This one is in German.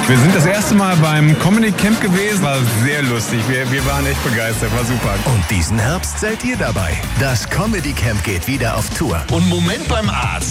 Wir sind das erste Mal beim Comedy Camp gewesen. War sehr lustig. Wir waren echt begeistert. War super. Und diesen Herbst seid ihr dabei. Das Comedy Camp geht wieder auf Tour. Und Moment beim Arzt.